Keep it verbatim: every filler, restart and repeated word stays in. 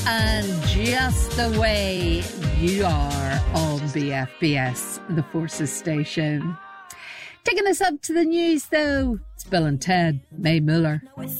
and Just the Way You Are on B F B S, the Forces station. Taking us up to the news, though, it's Bill and Ted, Mae Muller.